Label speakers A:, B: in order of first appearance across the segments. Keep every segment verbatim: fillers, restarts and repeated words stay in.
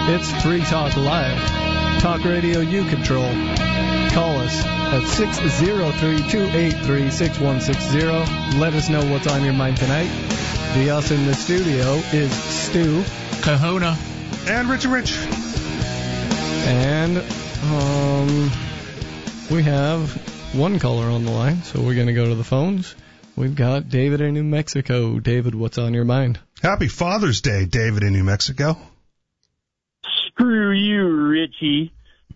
A: It's Free Talk Live. Talk radio you control. Call us at six oh three, two eight three, six one six zero. Let us know what's on your mind tonight. The us in the studio is Stu,
B: Kahuna,
C: and Richie Rich.
A: And um, we have one caller on the line, so we're going to go to the phones. We've got David in New Mexico. David, what's on your mind?
C: Happy Father's Day, David in New Mexico.
D: Screw you, Richie.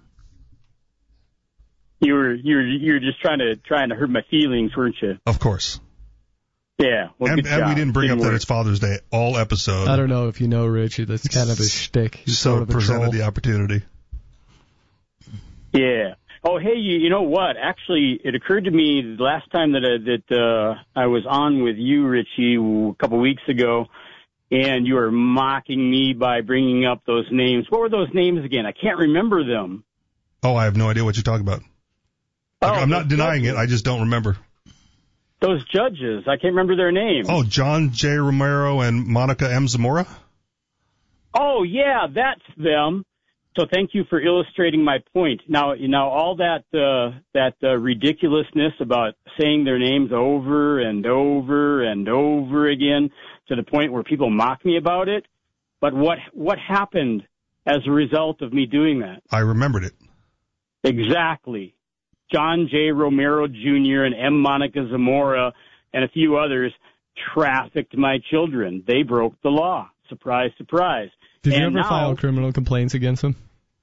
D: You were you were you were just trying to trying to hurt my feelings, weren't you?
C: Of course.
D: Yeah. Well,
C: and,
D: good
C: and
D: job.
C: we didn't bring
D: didn't
C: up
D: work.
C: that it's Father's Day all episode.
A: I don't know if you know Richie. That's kind of his shtick. He's
C: so
A: sort of a
C: presented
A: troll.
C: the opportunity.
D: Yeah. Oh, hey, you, you know what? Actually, it occurred to me the last time that I, that uh, I was on with you, Richie, a couple weeks ago, and you were mocking me by bringing up those names. What were those names again? I can't remember them.
C: Oh, I have no idea what you're talking about.
D: Oh,
C: I'm not denying
D: judges.
C: it. I just don't remember.
D: Those judges. I can't remember their names.
C: Oh, John J. Romero and Monica M. Zamora?
D: Oh, yeah, that's them. So thank you for illustrating my point. Now, you know, all that uh, that uh, ridiculousness about saying their names over and over and over again to the point where people mock me about it. But what what happened as a result of me doing that?
C: I remembered it.
D: Exactly. John J. Romero Junior and M. Monica Zamora and a few others trafficked my children. They broke the law. Surprise, surprise.
A: Did you
D: and
A: ever
D: now,
A: file criminal complaints against them?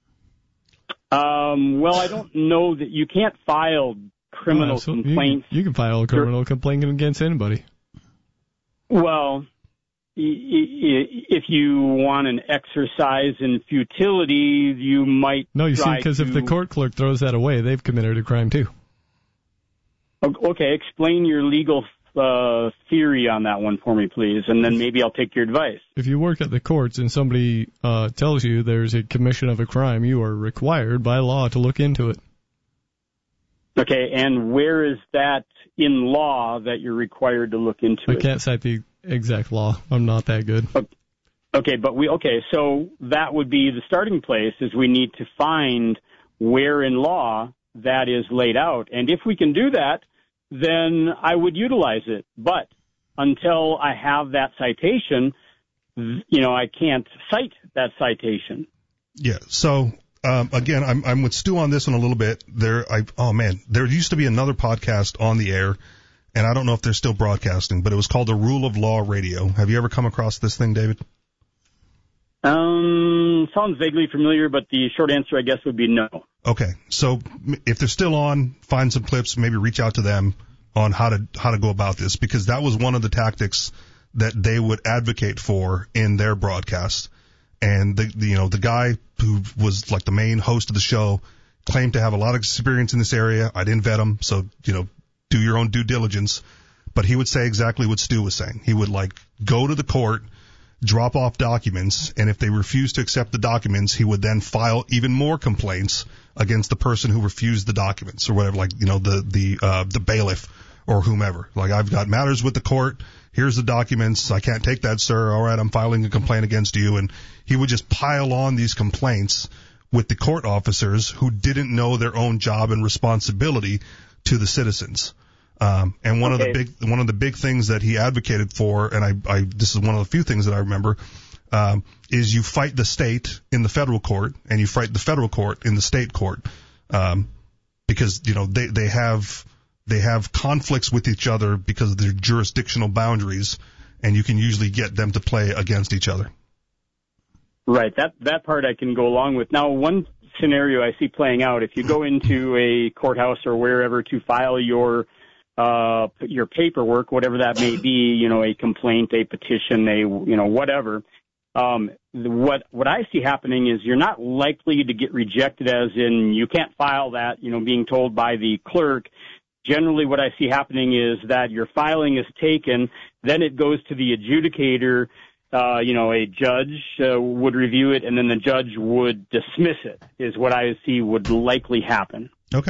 D: Um, well, I don't know that you can't file criminal
A: Oh, so
D: complaints.
A: You, you can file a criminal complaint against anybody.
D: Well, if you want an exercise in futility, you might.
A: No, you see,
D: try
A: because
D: to...
A: if the court clerk throws that away, they've committed a crime too.
D: Okay, explain your legal uh, theory on that one for me, please, and then maybe I'll take your advice.
A: If you work at the courts and somebody uh, tells you there's a commission of a crime, you are required by law to look into it.
D: Okay, and where is that in law that you're required to look into
A: I
D: it?
A: can't cite the exact law. I'm not that good.
D: Okay, but we okay, so that would be the starting place is we need to find where in law that is laid out. And if we can do that, then I would utilize it. But until I have that citation, you know, I can't cite that citation.
C: Yeah, so um, again, I'm I'm with Stu on this one a little bit. There, I oh man, there used to be another podcast on the air, and I don't know if they're still broadcasting, but it was called the Rule of Law Radio. Have you ever come across this thing, David?
D: Um, sounds vaguely familiar, but the short answer, I guess, would be no.
C: Okay, so if they're still on, find some clips, maybe reach out to them on how to how to go about this, because that was one of the tactics that they would advocate for in their broadcast. And the, the you know the guy who was like the main host of the show claimed to have a lot of experience in this area. I didn't vet him, so you know do your own due diligence. But he would say exactly what Stu was saying. He would like go to the court, drop off documents, and if they refused to accept the documents, he would then file even more complaints against the person who refused the documents or whatever, like, you know, the, the, uh, the bailiff or whomever. Like, I've got matters with the court. Here's the documents. I can't take that, sir. All right, I'm filing a complaint against you. And he would just pile on these complaints with the court officers who didn't know their own job and responsibility to the citizens. Um, and one
D: okay.
C: of the big, one of the big things that he advocated for, and I, I, this is one of the few things that I remember, um, is you fight the state in the federal court and you fight the federal court in the state court, um, because, you know, they, they have, they have conflicts with each other because of their jurisdictional boundaries, and you can usually get them to play against each other.
D: Right. That, that part I can go along with. Now, one scenario I see playing out, if you go into a courthouse or wherever to file your uh, your paperwork, whatever that may be, you know, a complaint, a petition, a, you know, whatever. Um, what, what I see happening is you're not likely to get rejected as in you can't file that, you know, being told by the clerk. Generally what I see happening is that your filing is taken, then it goes to the adjudicator, uh, you know, a judge uh, would review it, and then the judge would dismiss it, is what I see would likely happen.
C: Okay.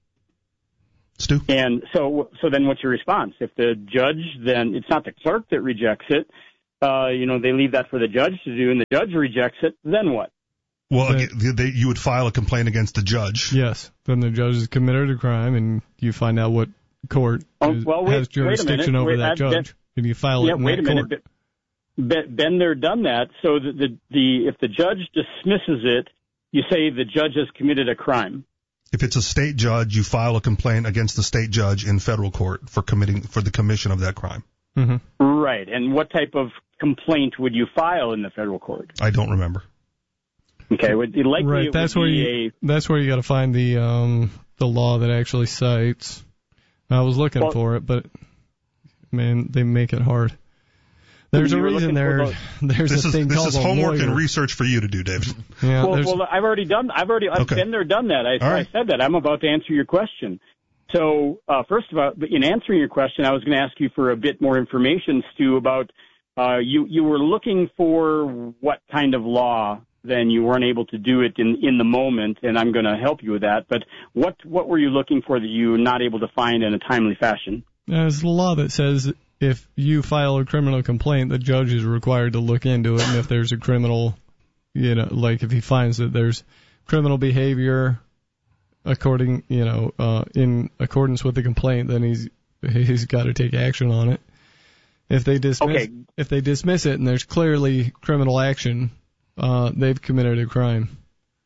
C: Stu?
D: And so, so then what's your response? If the judge, then it's not the clerk that rejects it. Uh, you know, they leave that for the judge to do, and the judge rejects it. Then what?
C: Well,
A: But-
C: again, they, you would file a complaint against the judge.
A: Yes. Then the judge has committed a crime, and you find out what court
D: Oh,
A: is,
D: well, wait-
A: has jurisdiction
D: wait a minute.
A: over
D: Wait,
A: that
D: I-
A: judge,
D: that-
A: and you file
D: yeah,
A: it in
D: wait
A: that
D: a minute.
A: court.
D: Be- Been there, done that. So the, the the if the judge dismisses it, you say the judge has committed a crime.
C: If it's a state judge, you file a complaint against the state judge in federal court for committing for the commission of that crime.
A: Mm-hmm.
D: Right. And what type of complaint would you file in the federal court?
C: I don't remember.
D: Okay. Would, likely
A: Right.
D: it
A: That's
D: would
A: where
D: be
A: you.
D: a,
A: That's where you got to find the um the law that actually cites. I was looking
D: Well-
A: for it, but man, they make it hard. There's a
D: You were
A: reason
D: looking for
A: there.
D: those-
A: There's
C: This
A: a
C: is
A: thing
C: this
A: called
C: is
A: a
C: homework
A: lawyer.
C: and research for you to do, David.
A: Yeah,
D: Well,
A: there's-
D: well, I've already done. I've already. I've
C: Okay.
D: been there, done that. I,
C: All right.
D: I said that. I'm about to answer your question. So, uh, first of all, in answering your question, I was going to ask you for a bit more information, Stu, about uh, you. You were looking for what kind of law? Then you weren't able to do it in in the moment, and I'm going to help you with that. But what what were you looking for that you were not able to find in a timely fashion?
A: There's a law that says if you file a criminal complaint, the judge is required to look into it, and if there's a criminal, you know, like if he finds that there's criminal behavior according, you know, uh, in accordance with the complaint, then he's he's got to take action on it. If they dismiss,
D: Okay.
A: if they dismiss it and there's clearly criminal action, uh, they've committed a crime.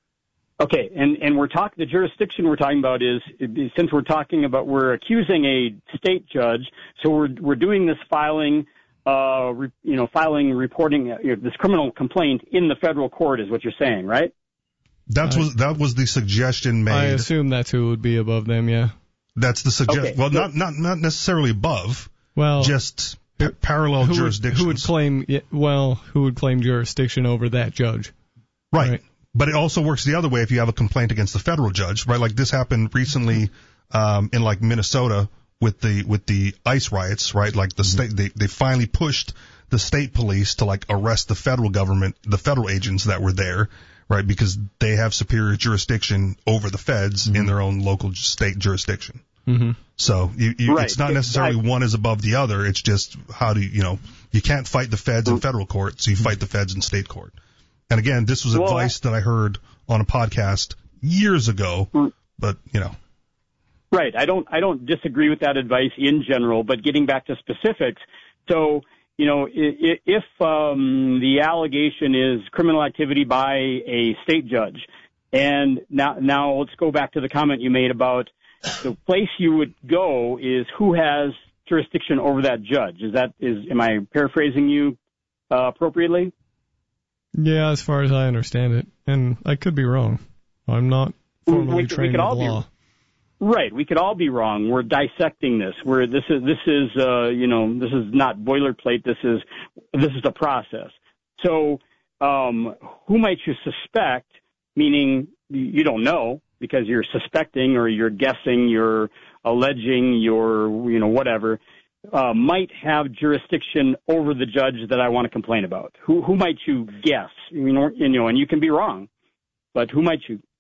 D: Okay, and, and we're talking, the jurisdiction we're talking about is, since we're talking about, we're accusing a state judge, so we're, we're doing this filing, uh, re, you know, filing, reporting, uh, you know, this criminal complaint in the federal court is what you're saying, right?
C: That was that was the suggestion
A: I
C: made.
A: assume that's who would be above them, yeah.
C: That's the suggestion.
D: Okay,
C: Well,
D: so-
C: not not not necessarily above,
A: Well,
C: just pa- parallel
A: who would,
C: jurisdictions.
A: who would claim, yeah, well, who would claim jurisdiction over that judge?
C: Right.
A: Right.
C: But it also works the other way if you have a complaint against the federal judge, right? Like this happened recently um, in like Minnesota with the with the ICE riots, right? Like the state, they they finally pushed the state police to like arrest the federal government, the federal agents that were there, right? Because they have superior jurisdiction over the feds
A: Mm-hmm.
C: in their own local state jurisdiction.
A: Mm-hmm.
C: So you, you,
D: Right.
C: it's not necessarily one is above the other. It's just how do you, you know, you can't fight the feds in federal court, so you fight the feds in state court. And again, this was
D: Well,
C: advice that I heard on a podcast years ago, but you know.
D: Right. I don't I don't disagree with that advice in general, but getting back to specifics. So, you know, if, if um, the allegation is criminal activity by a state judge, and now now let's go back to the comment you made about the place you would go is who has jurisdiction over that judge. Is that is am I paraphrasing you uh, appropriately?
A: Yeah, as far as I understand it, and I could be wrong. I'm not formally
D: We could- we
A: trained
D: could
A: in
D: all be-
A: law.
D: Right. We could all be wrong. We're dissecting this. We're this is this is uh, you know this is not boilerplate. This is this is the process. So um, who might you suspect? Meaning you don't know because you're suspecting or you're guessing, you're alleging, you're you know whatever uh, might have jurisdiction over the judge that I want to complain about. Who who might you guess? You know, you know, and you can be wrong, but who might you?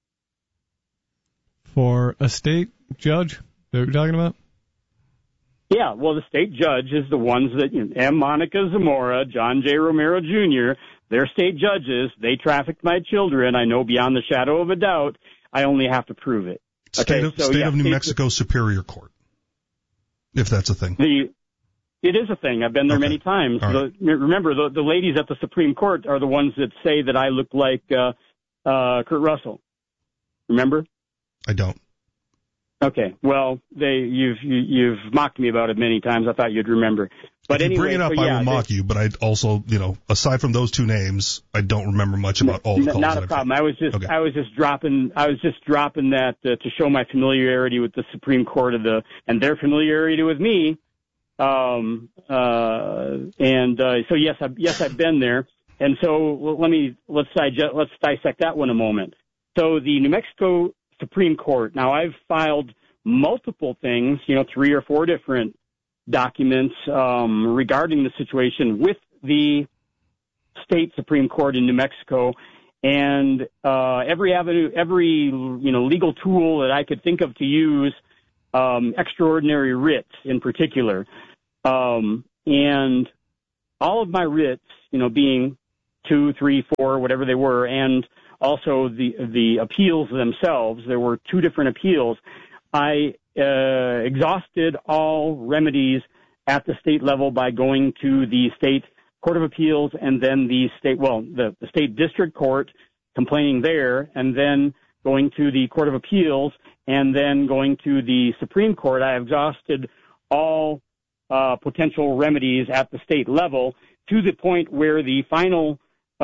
A: For a state judge that you're talking about?
D: Yeah, well, the state judge is the ones that, you know, M. Monica Zamora, John J. Romero Junior, they're state judges. They trafficked my children. I know beyond the shadow of a doubt. I only have to prove it.
C: State
D: Okay,
C: of,
D: so,
C: State
D: yeah,
C: of New
D: state-
C: Mexico Superior Court, if that's a thing.
D: The, it is a thing. I've been there
C: Okay.
D: many times.
C: All right.
D: The, remember, the, the ladies at the Supreme Court are the ones that say that I look like uh, uh, Kurt Russell. Remember?
C: I don't.
D: Okay. Well, they you've you, you've mocked me about it many times. I thought you'd remember. But
C: if you
D: anyway,
C: bring it up,
D: so,
C: I
D: yeah,
C: will mock
D: they-
C: you, but I also, you know, aside from those two names, I don't remember much about all the
D: N-
C: calls.
D: Not
C: that
D: a
C: I've
D: problem.
C: had.
D: I was just
C: Okay.
D: I was just dropping I was just dropping that uh, to show my familiarity with the Supreme Court of the and their familiarity with me. Um, uh, and uh, so yes, I, yes, I've been there. And so well, let me let's digest, let's dissect that one a moment. So the New Mexico Supreme Court. Now I've filed multiple things, you know, three or four different documents um, regarding the situation with the state Supreme Court in New Mexico, and uh, every avenue, every you know legal tool that I could think of to use, um, extraordinary writs in particular, um, and all of my writs, you know, being two, three, four, whatever they were, and also the the appeals themselves. There were two different appeals. I uh, exhausted all remedies at the state level by going to the state court of appeals and then the state, well, the, the state district court, complaining there, and then going to the court of appeals, and then going to the Supreme Court. I exhausted all uh, potential remedies at the state level to the point where the final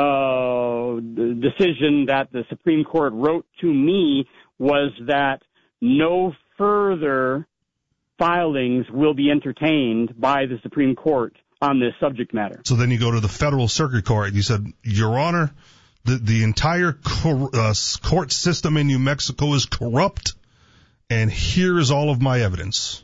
D: uh, decision that the Supreme Court wrote to me was that no further filings will be entertained by the Supreme Court on this subject matter.
C: So then you go to the federal circuit court. You said, Your Honor, the, the entire cor- uh, court system in New Mexico is corrupt, and here is all of my evidence.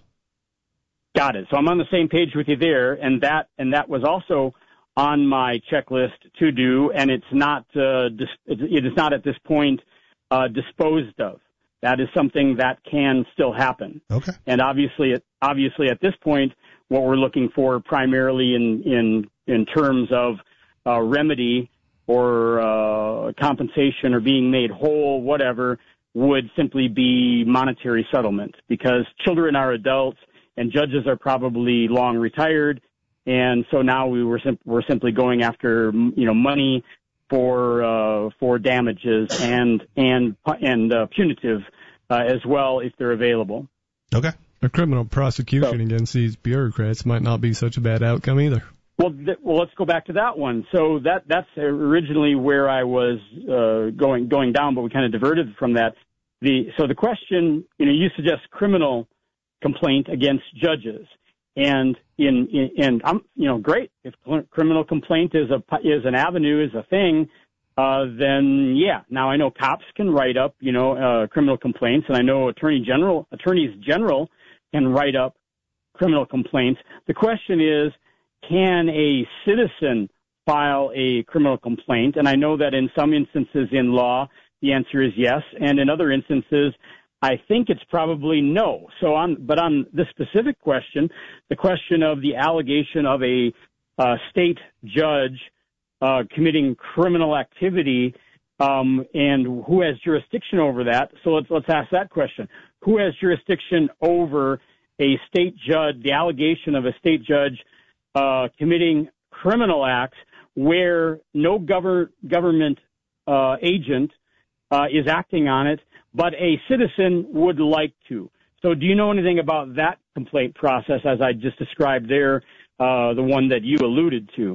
D: Got it. So I'm on the same page with you there, and that and that was also on my checklist to do, and it's not uh, dis- it is not at this point uh, disposed of. That is something that can still happen.
C: Okay.
D: And obviously, obviously at this point, what we're looking for primarily in in in terms of uh, remedy or uh, compensation or being made whole, whatever, would simply be monetary settlement, because children are adults and judges are probably long retired, and so now we were sim- we're simply going after you know money for uh, for damages and and and uh, punitive uh, as well if they're available.
C: Okay.
A: A criminal prosecution so, against these bureaucrats might not be such a bad outcome either.
D: Well, th- well, let's go back to that one. So that that's originally where I was uh, going going down, but we kind of diverted from that. The so the question, you know, you suggest criminal complaint against judges, and in, in and I'm you know great if criminal complaint is a is an avenue, is a thing. Uh, then yeah, now I know cops can write up you know uh, criminal complaints, and I know attorney general attorneys general can write up criminal complaints. The question is, can a citizen file a criminal complaint? And I know that in some instances in law, the answer is yes, and in other instances, I think it's probably no. So on, but on this specific question, the question of the allegation of a uh, state judge uh, committing criminal activity, um, and who has jurisdiction over that? So let's let's ask that question: who has jurisdiction over a state judge? The allegation of a state judge uh, committing criminal acts where no gover- government uh, agent uh, is acting on it, but a citizen would like to. So do you know anything about that complaint process as I just described there, uh, the one that you alluded to?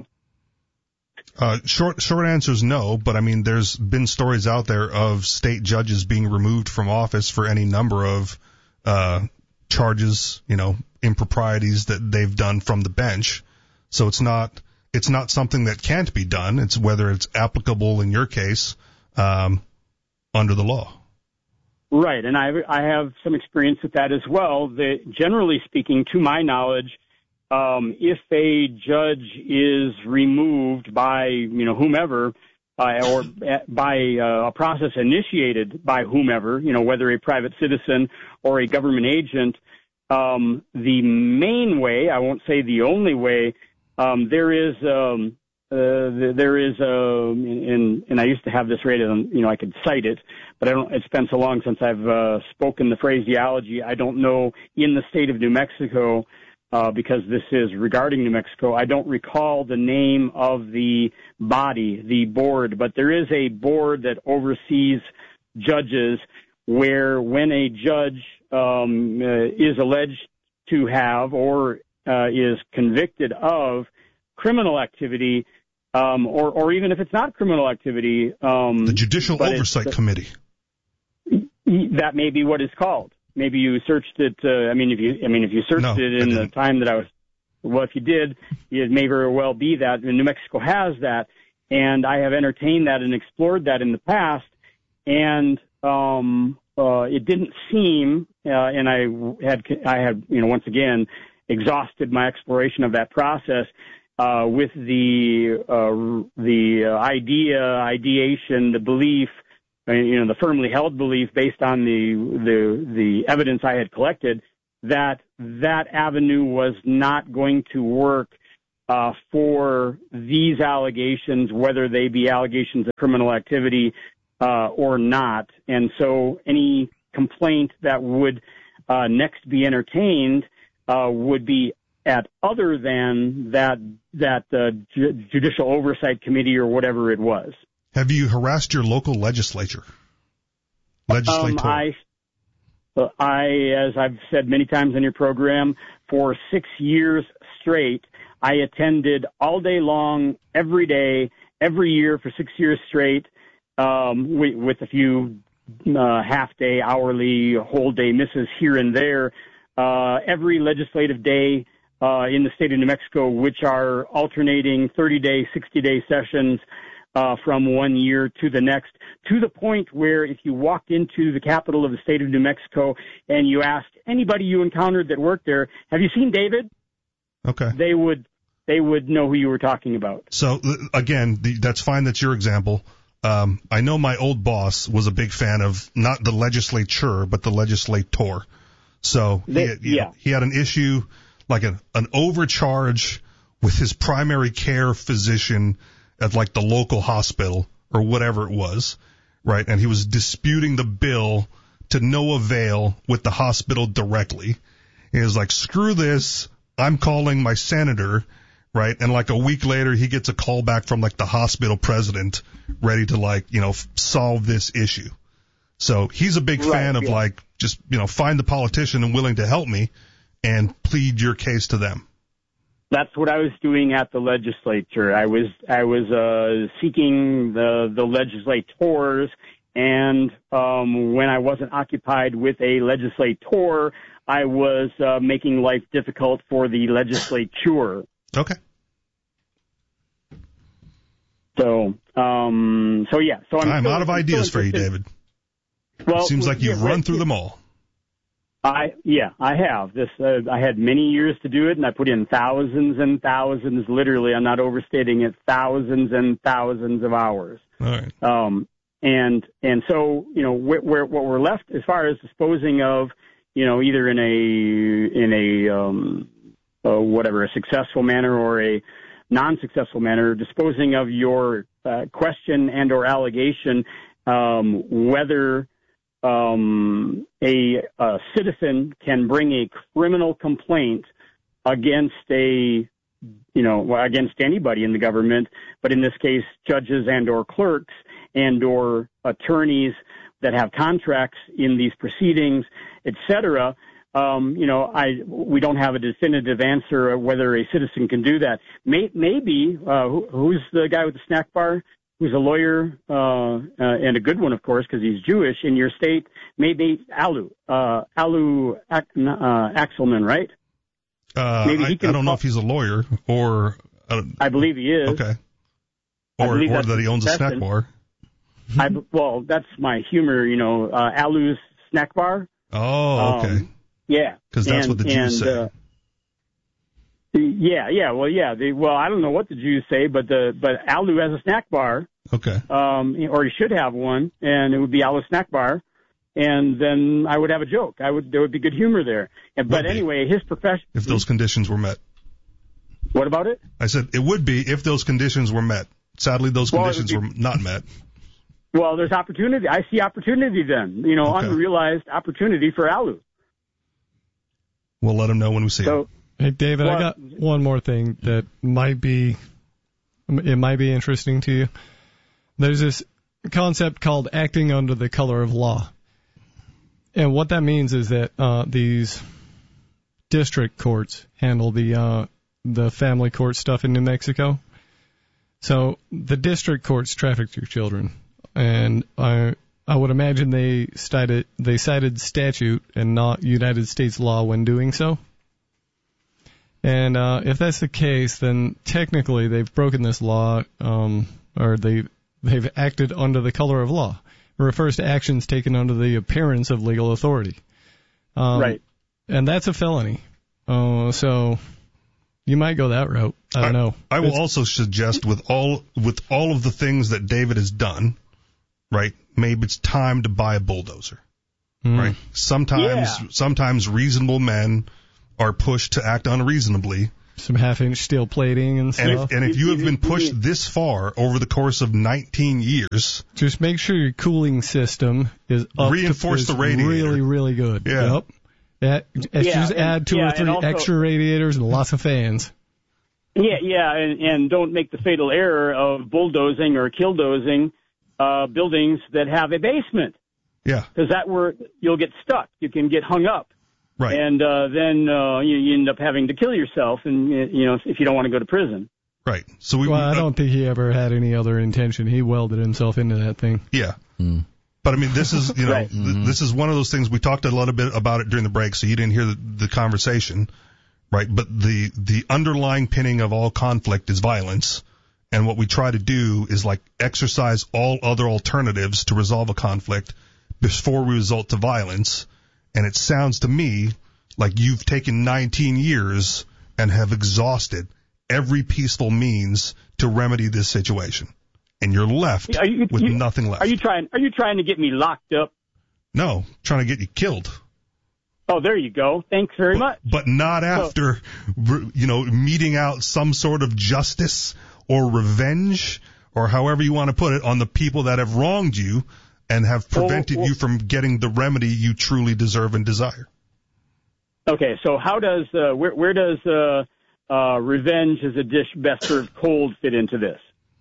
C: Uh, short, short answer is no, but I mean, there's been stories out there of state judges being removed from office for any number of, uh, charges, you know, improprieties that they've done from the bench. So it's not, it's not something that can't be done. It's whether it's applicable in your case, um, under the law.
D: Right. And I, I have some experience with that as well. The, generally speaking, to my knowledge, Um, if a judge is removed by, you know, whomever, uh, or by uh, a process initiated by whomever, you know, whether a private citizen or a government agent, um, the main way, I won't say the only way, um, there is, um, uh, there is, uh, and, and I used to have this rated on, you know, I could cite it, but I don't, it's been so long since I've uh, spoken the phraseology. I don't know in the state of New Mexico, Uh, because this is regarding New Mexico. I don't recall the name of the body, the board, but there is a board that oversees judges where when a judge um, uh, is alleged to have or uh, is convicted of criminal activity, um, or, or even if it's not criminal activity. Um,
C: the Judicial Oversight Committee.
D: That may be what it's called. Maybe you searched it. Uh, I mean, if you, I mean, if you searched
C: no,
D: it in the time that I was, well, if you did, it may very well be that. And New Mexico has that, and I have entertained that and explored that in the past. And um, uh, it didn't seem, uh, and I had, I had, you know, once again, exhausted my exploration of that process uh, with the uh, the uh, idea, ideation, the belief. You know, the firmly held belief based on the, the, the evidence I had collected that that avenue was not going to work, uh, for these allegations, whether they be allegations of criminal activity, uh, or not. And so any complaint that would uh, next be entertained uh, would be at other than that that uh, ju- judicial oversight committee or whatever it was.
C: Have you harassed your local legislature? Legislator.
D: Um, I, uh, I, as I've said many times on your program, for six years straight, I attended all day long, every day, every year for six years straight, um, with, with a few uh, half-day, hourly, whole-day misses here and there, uh, every legislative day uh, in the state of New Mexico, which are alternating thirty-day, sixty-day sessions uh, from one year to the next, to the point where if you walked into the capital of the state of New Mexico and you asked anybody you encountered that worked there, have you seen David?
C: Okay.
D: They would they would know who you were talking about.
C: So, again, the, that's fine. That's your example. Um, I know my old boss was a big fan of not the legislature, but the legislator. So he,
D: They,
C: had, you
D: yeah.
C: know, he had an issue, like a, an overcharge with his primary care physician at like the local hospital or whatever it was, right? And he was disputing the bill to no avail with the hospital directly. He was like, screw this. I'm calling my senator, right? And like a week later, he gets a call back from like the hospital president ready to like, you know, f- solve this issue. So he's a big
D: Right,
C: fan of
D: yeah.
C: like, just, you know, find the politician and willing to help me and plead your case to them.
D: That's what I was doing at the legislature. I was I was uh, seeking the the legislators, and um, when I wasn't occupied with a legislator, I was uh, making life difficult for the legislature.
C: Okay.
D: So, um, so yeah. So I'm,
C: I'm
D: still,
C: out of
D: I'm
C: ideas
D: still
C: for you,
D: interested.
C: David.
D: Well,
C: It seems like you've
D: yeah,
C: run
D: right,
C: through
D: yeah.
C: them all.
D: I yeah, I have. This uh, I had many years to do it, and I put in thousands and thousands. Literally, I'm not overstating it. Thousands and thousands of hours.
C: All right.
D: Um, and and so you know where, where what we're left as far as disposing of, you know, either in a in a um, uh, whatever a successful manner or a non-successful manner, disposing of your uh, question and or allegation, um, whether um, a, a citizen can bring a criminal complaint against a, you know, against anybody in the government, but in this case, judges and or clerks and or attorneys that have contracts in these proceedings, et cetera. Um, you know, I we don't have a definitive answer of whether a citizen can do that. May, maybe uh, who, who's the guy with the snack bar? Who's a lawyer uh, uh, and a good one, of course, because he's Jewish in your state? Maybe Alu, uh, Alu uh, Axelman, right?
C: Uh,
D: Maybe
C: I,
D: he can
C: I don't know
D: call-
C: if he's a lawyer or. Uh,
D: I believe he is.
C: Okay.
D: I
C: Or,
D: believe
C: or
D: that's
C: that he owns a snack
D: Stetson.
C: bar.
D: I, well, that's my humor, you know, uh, Alu's snack bar.
C: Oh, okay.
D: Um, yeah.
C: Because that's
D: And-
C: what the Jews
D: and,
C: say.
D: Uh, yeah, yeah, well, yeah. They, well, I don't know what the Jews say, but the but Alu has a snack bar,
C: Okay.
D: um, or he should have one, and it would be Alu's snack bar, and then I would have a joke. I would there would be good humor there. And, but
C: Would be.
D: anyway, his profession.
C: If those conditions were met.
D: What about it?
C: I said it would be if those conditions were met. Sadly, those
D: Well, it would
C: conditions
D: be-
C: were not met.
D: Well, there's opportunity. I see opportunity then. You know,
C: Okay.
D: unrealized opportunity for Alu.
C: We'll let him know when we see him.
D: So.
A: Hey, David,
D: Well-
A: I got one more thing that might be, it might be interesting to you. There's this concept called acting under the color of law. And what that means is that uh, these district courts handle the uh, the family court stuff in New Mexico. So the district courts trafficked your children. And I I would imagine they cited, they cited statute and not United States law when doing so. And uh, if that's the case, then technically they've broken this law, um, or they they've acted under the color of law. It refers to actions taken under the appearance of legal authority. Um,
D: Right.
A: And that's a felony. Uh, so you might go that route. I don't know.
C: I will
A: It's-
C: also suggest with all with all of the things that David has done, right? Maybe it's time to buy a bulldozer,
A: Mm.
C: right? Sometimes
D: Yeah.
C: sometimes reasonable men are pushed to act unreasonably,
A: some half-inch steel plating and stuff.
C: And if, and if you have been pushed this far over the course of nineteen years,
A: just make sure your cooling system is up
C: reinforce
A: to,
C: the radiator.
A: Really, really good.
C: Yeah.
A: Yep. Yeah,
D: yeah,
A: just
D: and,
A: add two
D: yeah,
A: or three
D: also,
A: extra radiators and lots of fans.
D: Yeah, yeah, and, and don't make the fatal error of bulldozing or killdozing uh, buildings that have a basement.
C: Yeah.
D: Because that where you'll get stuck. You can get hung up.
C: Right.
D: And uh, then uh, you, you end up having to kill yourself, and you know if you don't want to go to prison.
C: Right. So we.
A: Well, I
C: uh,
A: don't think he ever had any other intention. He welded himself into that thing.
C: Yeah.
B: Mm.
C: But I mean, this is you know
D: Right.
C: th-
B: Mm-hmm.
C: this is one of those things we talked a little bit about it during the break, so you didn't hear the, the conversation, right? But the the underlying pinning of all conflict is violence, and what we try to do is like exercise all other alternatives to resolve a conflict before we resort to violence. And it sounds to me like you've taken nineteen years and have exhausted every peaceful means to remedy this situation. And you're left
D: Are you,
C: with
D: you,
C: nothing left.
D: Are you trying? Are you trying to get me locked up?
C: No, trying to get you killed.
D: Oh, there you go. Thanks very much.
C: But not after, you know, meting out some sort of justice or revenge or however you want to put it on the people that have wronged you and have prevented
D: well, well,
C: you from getting the remedy you truly deserve and desire.
D: Okay, so how does uh, where where does uh, uh, revenge as a dish best served cold fit into this?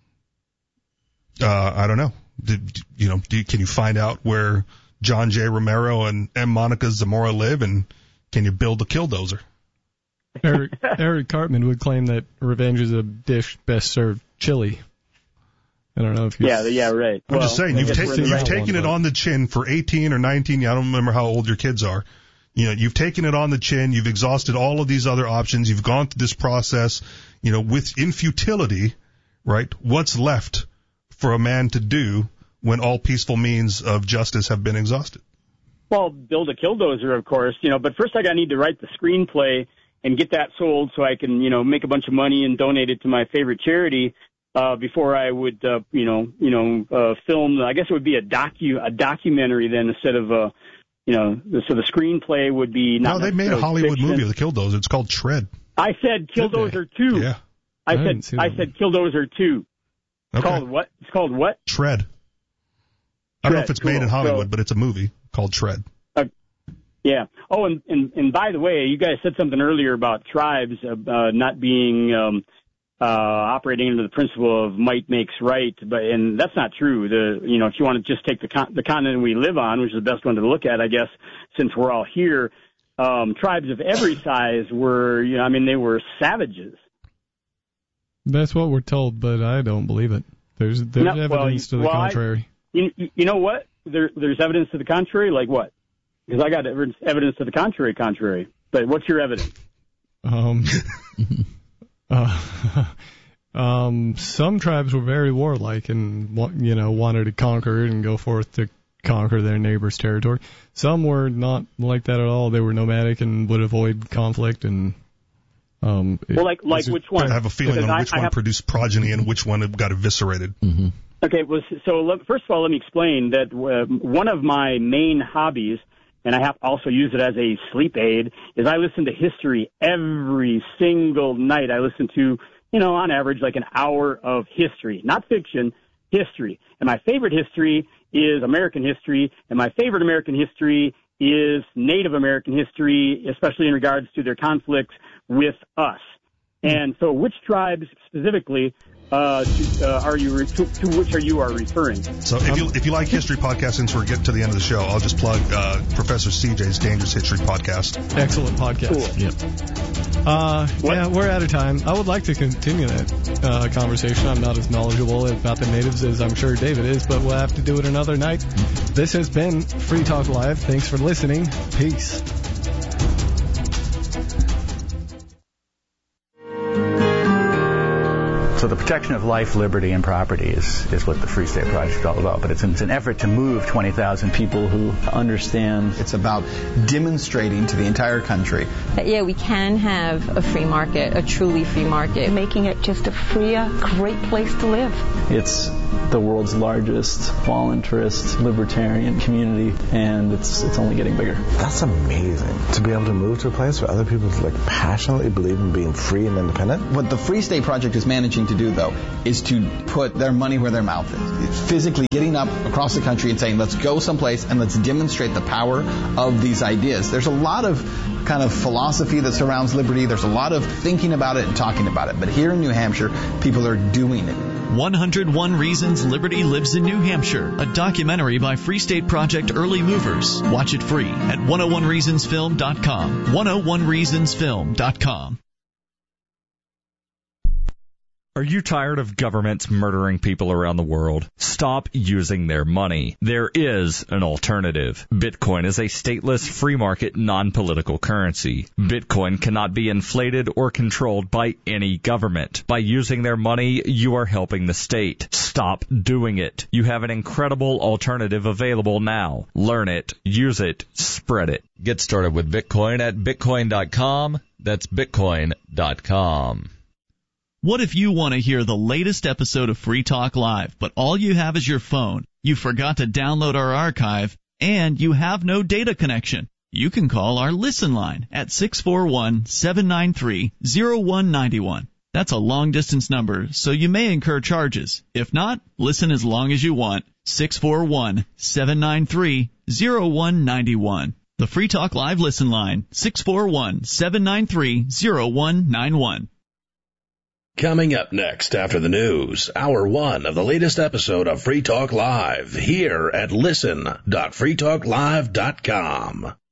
C: Uh, I don't know. Did, you know, do you, can you find out where John J. Romero and M. Monica Zamora live, and can you build a killdozer?
A: Eric, Eric Cartman would claim that revenge is a dish best served chili. I don't know if you.
D: Yeah, yeah, right.
C: I'm
D: well,
C: just saying,
D: I
C: you've,
D: guess
C: ta-
D: we're in the
C: you've
D: right
C: taken
A: one,
C: it
A: but-
C: on the chin for eighteen or nineteen. I don't remember how old your kids are. You know, you've taken it on the chin. You've exhausted all of these other options. You've gone through this process, you know, with in futility, right? What's left for a man to do when all peaceful means of justice have been exhausted?
D: Well, build a killdozer, of course, you know, but first I got to need to write the screenplay and get that sold so I can, you know, make a bunch of money and donate it to my favorite charity uh, before I would, uh, you know, you know, uh, film. I guess it would be a docu, a documentary then instead of a, you know, so the screenplay would be not.
C: No, they made a Hollywood
D: fiction.
C: movie of the Killdozer. It's called Tread.
D: I said Killdozer two.
C: Yeah.
D: I,
A: I didn't
D: said
A: see
D: I
A: that
D: said Killdozer two. It's
C: Okay.
D: called what? It's called what?
C: Tread. I don't know
D: Tread,
C: if it's
D: cool.
C: made in Hollywood,
D: So-
C: but it's a movie called Tread.
D: Yeah. Oh, and, and, and by the way, you guys said something earlier about tribes uh, not being um, uh, operating under the principle of might makes right, but and that's not true. The you know if you want to just take the con- the continent we live on, which is the best one to look at, I guess, since we're all here, um, tribes of every size were you know I mean they were savages.
A: That's what we're told, but I don't believe it. There's there's
D: No,
A: evidence
D: well,
A: to the
D: well, I-
A: contrary.
D: You, you know what? There, there's evidence to the contrary. Like what? Because I got evidence, evidence to the contrary. Contrary. But what's your evidence?
A: Um, uh, um, some tribes were very warlike and wa- you know wanted to conquer and go forth to conquer their neighbor's territory. Some were not like that at all. They were nomadic and would avoid conflict and. Um, it-
D: Well, like like
A: it's-
D: which one?
C: I have a feeling
D: Because
C: on
D: I-
C: which
D: I
C: one
D: have-
C: produced progeny and which one got eviscerated.
B: Mm-hmm.
D: Okay, well, so let, first of all, let me explain that uh, one of my main hobbies, and I have also use it as a sleep aid, is I listen to history every single night. I listen to, you know, on average, like an hour of history, not fiction, history. And my favorite history is American history, and my favorite American history is Native American history, especially in regards to their conflicts with us. And so which tribes specifically uh, to, uh, are you re- to, to which are you are referring?
C: So if you if you like history podcasts, since we're getting to the end of the show, I'll just plug uh, Professor C J's Dangerous History podcast.
A: Excellent podcast.
D: Cool.
B: Yep.
A: Uh,
D: What?
A: yeah, we're out of time. I would like to continue that uh, conversation. I'm not as knowledgeable about the natives as I'm sure David is, but we'll have to do it another night. This has been Free Talk Live. Thanks for listening. Peace.
E: So the protection of life, liberty, and property is, is what the Free State Project is all about. But it's an, it's an effort to move twenty thousand people who understand.
F: It's about demonstrating to the entire country
G: that, yeah, we can have a free market, a truly free market.
H: Making it just a freer, great place to live.
E: It's
B: the world's largest voluntarist libertarian community, and it's it's only getting bigger.
H: That's amazing, to be able to move to a place where other people like passionately believe in being free and independent.
F: What the Free State Project is managing to do, though, is to put their money where their mouth is. It's physically getting up across the country and saying, let's go someplace and let's demonstrate the power of these ideas. There's a lot of kind of philosophy that surrounds liberty. There's a lot of thinking about it and talking about it. But here in New Hampshire, people are doing it.
I: one hundred one Reasons Liberty Lives in New Hampshire, a documentary by Free State Project Early Movers. Watch it free at one oh one reasons film dot com. one oh one reasons film dot com.
J: Are you tired of governments murdering people around the world? Stop using their money. There is an alternative. Bitcoin is a stateless, free market, non-political currency. Bitcoin cannot be inflated or controlled by any government. By using their money, you are helping the state. Stop doing it. You have an incredible alternative available now. Learn it, use it, spread it.
K: Get started with Bitcoin at bitcoin dot com. That's bitcoin dot com.
I: What if you want to hear the latest episode of Free Talk Live, but all you have is your phone, you forgot to download our archive, and you have no data connection? You can call our Listen line at six four one, seven nine three, zero one nine one. That's a long-distance number, so you may incur charges. If not, listen as long as you want. six four one, seven nine three, zero one nine one. The Free Talk Live Listen line, six four one, seven nine three, zero one nine one.
L: Coming up next after the news, hour one of the latest episode of Free Talk Live here at listen dot free talk live dot com.